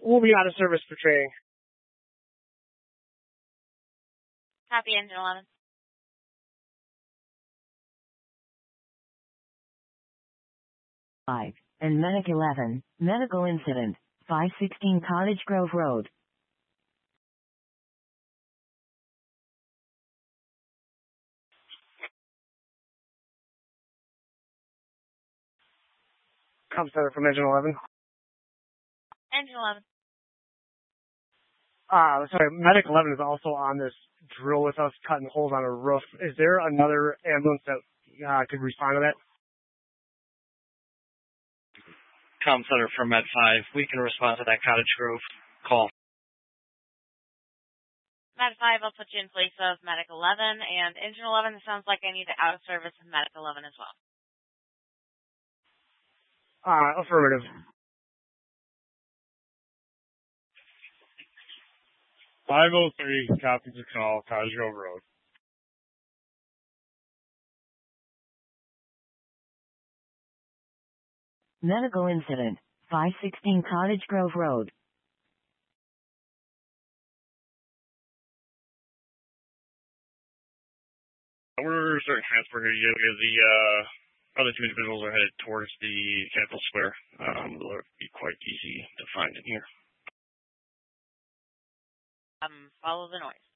We'll be out of service for training. Copy, Engine 11. Five and Medic 11, medical incident, 516 Cottage Grove Road. Com Center from Engine 11. Engine 11. Sorry, Medic 11 is also on this drill with us cutting holes on a roof. Is there another ambulance that could respond to that? Com Center from Med 5. We can respond to that Cottage Grove call. Med 5, I'll put you in place of Medic 11, and Engine 11, it sounds like I need to out of service of Medic 11 as well. Affirmative. 503, copies the call, Cottage Grove Road. Medical incident, 516 Cottage Grove Road. We're starting transport here. The other two individuals are headed towards the Capitol Square. It'll be quite easy to find in here. Follow the noise.